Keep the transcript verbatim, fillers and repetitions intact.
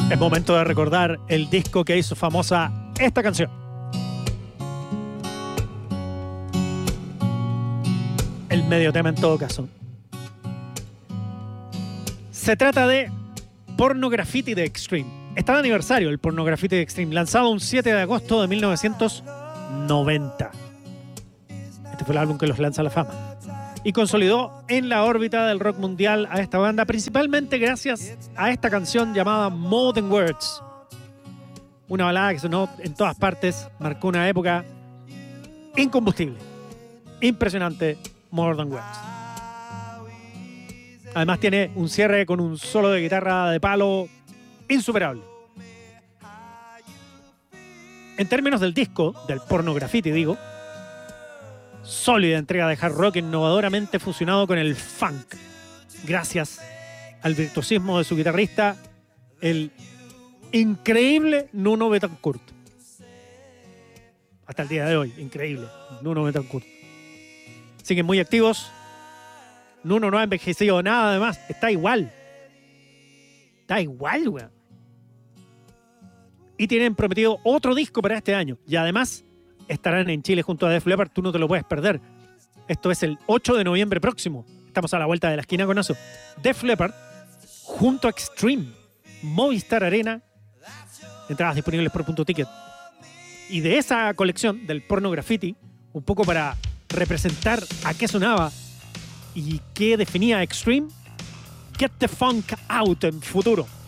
Es momento de recordar el disco que hizo famosa esta canción. El medio tema en todo caso. Se trata de Porno Graffitti de Extreme. Está de aniversario el Porno Graffitti de Extreme, lanzado un siete de agosto de mil novecientos noventa. Este fue el álbum que los lanza a la fama y consolidó en la órbita del rock mundial a esta banda, principalmente gracias a esta canción llamada More Than Words. Una balada que sonó en todas partes, marcó una época incombustible, impresionante, More Than Words. Además tiene un cierre con un solo de guitarra de palo insuperable. En términos del disco, del Porno Graffitti digo, sólida entrega de hard rock innovadoramente fusionado con el funk, gracias al virtuosismo de su guitarrista, el increíble Nuno Bettencourt. Hasta el día de hoy, increíble, Nuno Bettencourt. Siguen muy activos. Nuno no ha envejecido nada, además, está igual. Está igual, weón. Y tienen prometido otro disco para este año. Y además estarán en Chile junto a Def Leppard, tú no te lo puedes perder. Esto es el ocho de noviembre próximo. Estamos a la vuelta de la esquina con eso. Def Leppard junto a Extreme, Movistar Arena, entradas disponibles por Punto Ticket. Y de esa colección del Porno Graffitti, un poco para representar a qué sonaba y qué definía Extreme, Get the Funk Out en futuro.